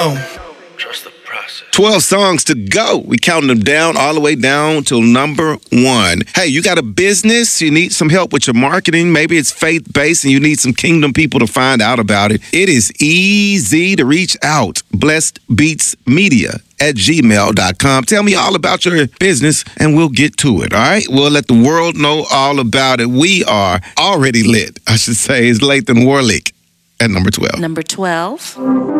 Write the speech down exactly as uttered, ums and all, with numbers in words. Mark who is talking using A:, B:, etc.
A: Trust the process.
B: twelve songs to go. We counting them down all the way down till number one. Hey, you got a business? You need some help with your marketing? Maybe it's faith-based and you need some kingdom people to find out about it. It is easy to reach out. Blessed Beats Media at gmail dot com. Tell me all about your business and we'll get to it, all right? We'll let the world know all about it. We are already lit, I should say. It's Lathan Warlick at number twelve.
C: Number twelve.